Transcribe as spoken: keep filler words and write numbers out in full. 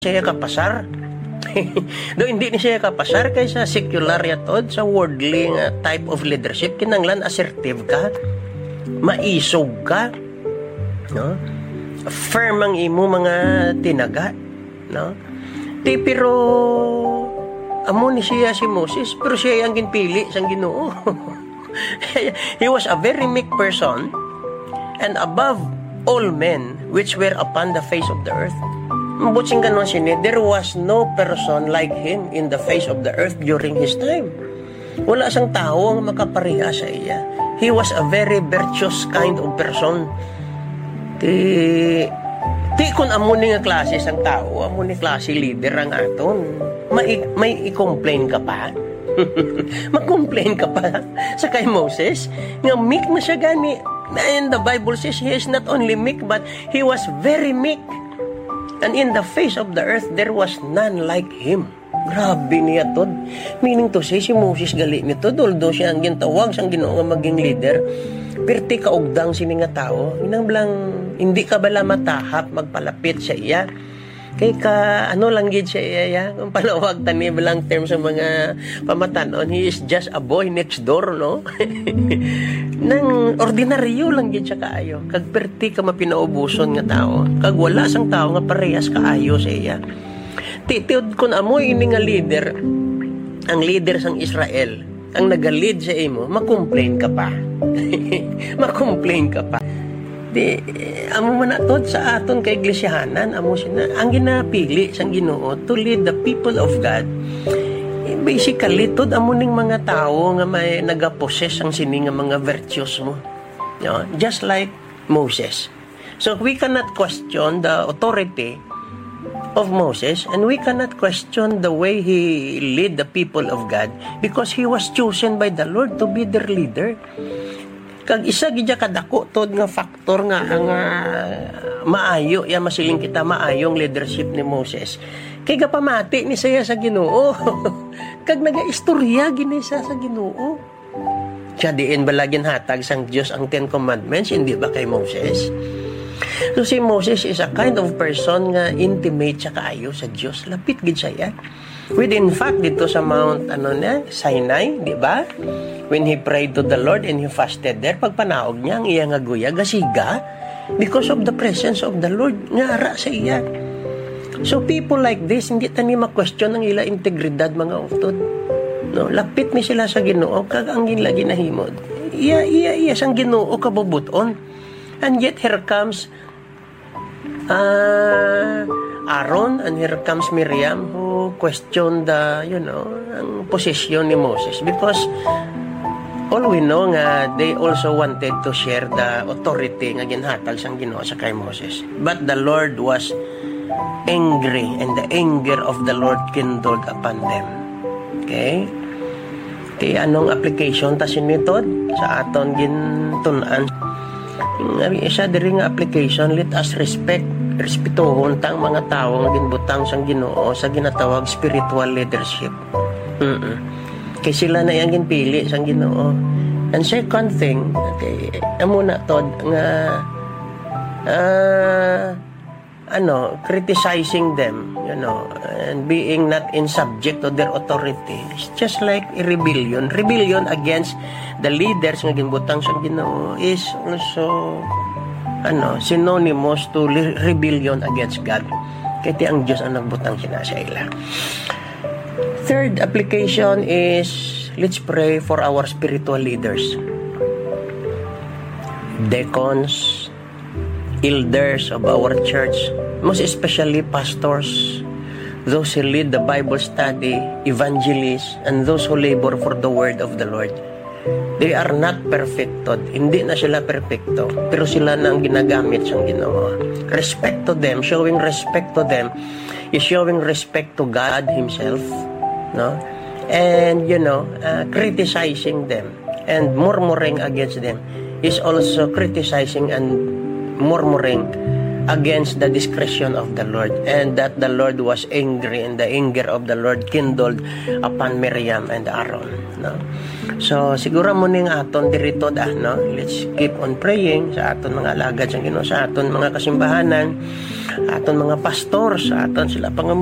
siya kapasar. Do hindi ni siya kapasar kay sa secular yatod sa worldly nga type of leadership kinanglan assertive ka, maisog ka, no? Firm ang imo mga tinaga, no? Ti pero amo ni siya si Moses pero siya ang ginpili sang Ginoo. He was a very meek person and above all men which were upon the face of the earth. Mabuting ganon siya, there was no person like him in the face of the earth during his time. Wala sang tao ang makapareha sa iya. He was a very virtuous kind of person. Ti, ti kung amo ni nga klase sang tao, amo ni klase leader ang aton, may, may i-complain ka pa? Mag-complain ka pa sa kay Moses? Nga meek na siya gani. And the Bible says he is not only meek but he was very meek. And in the face of the earth, there was none like him. Grabe niya to. Meaning to say, si Moses gali nito, although siya ang gintawag sang Ginoo nga maging leader, perti kaugdang sini nga tao, inang blang, hindi ka bala matahap magpalapit sa iya. Kay ka, ano lang gid siya iya, ya? Kung palawag tani bilang term sa mga pamatanon, he is just a boy next door, no? Nang ordinaryo lang gid siya kaayo. Kag perti ka mapinaubuson nga tao. Kag wala sang tao nga parehas kaayo sa iya. Titiod kun amoy ini nga leader, ang leader sang Israel, ang naga-lead sa imo, makomplain ka pa. Makomplain ka pa. Di, amo man atod sa aton kay iglesyahanan, amo sina ang ginapili sang Ginoo to lead the people of God. Basically, tod amo ning mga tao nga may nagapossess ang sini nga mga virtues mo. You know, just like Moses. So we cannot question the authority of Moses and we cannot question the way he lead the people of God because he was chosen by the Lord to be their leader. Kag isa gidya kadako tod nga factor nga ang uh, maayo ya masiling kita maayong leadership ni Moses. Kay gapamati ni saya sa Ginoo. Kag nagaistorya gini siya sa Ginoo. Siya diin balagin hatag sang Dios ang Ten Commandments, hindi ba kay Moses? So si Moses is a kind of person nga intimate siya kaayo sa Dios. Lapit gid siya. With in fact dito sa Mount ano na Sinai, di ba? When he prayed to the Lord and he fasted there, pagpanaog niya ang iya nga guya gasiga because of the presence of the Lord nga ara sa iya. So people like this hindi tani ma-question ang ila integridad mga utod. No, lapit ni sila sa Ginoo kag ang ginla ginahimod. Iya iya iya sang Ginoo kabubuton. And yet here comes uh, Aaron and here comes Miriam who questioned the, you know, ang posisyon ni Moses because all we know nga they also wanted to share the authority nga ginhatag sang Ginoo sa kay Moses. But the Lord was angry and the anger of the Lord kindled upon them. Okay? Kaya anong application ta sinitod sa aton gintun-an? Ngayon isa diri nga application, let us respect respetuhon tang mga tawo nga ginbutang sang Ginoo sa ginatawag spiritual leadership. Mm. Kay sila na yang ginpili sang Ginoo. And second thing, okay, amo na tod nga uh, ano, criticizing them, you know, and being not in subject to their authority. It's just like a rebellion. Rebellion against the leaders nga ginbutang sang Ginoo is also ano, synonymous to rebellion against God. Kaya ti ang Diyos ang nagbutang sina sa ila. Third application is let's pray for our spiritual leaders. Deacons, elders of our church, most especially pastors, those who lead the Bible study, evangelists, and those who labor for the word of the Lord. They are not perfected. Hindi na sila perfecto. Pero sila na ang ginagamit siyang Ginoo. Respect to them, showing respect to them, is showing respect to God Himself. No? And, you know, uh, criticizing them and murmuring against them is also criticizing and murmuring against the discretion of the Lord, and that the Lord was angry, and the anger of the Lord kindled upon Miriam and Aaron, no? So siguro mo ning aton dirito da, no? Let's keep on praying sa aton mga alagad sa Ginoo, sa aton mga kasimbahanan, aton mga pastor, sa aton sila pang